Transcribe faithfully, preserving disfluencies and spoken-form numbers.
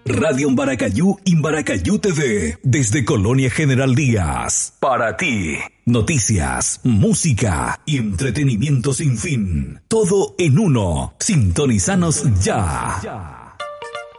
Radio Imbaracayú, Imbaracayú T V, desde Colonia General Díaz. Para ti, noticias, música y entretenimiento sin fin. Todo en uno. Sintonizanos ya.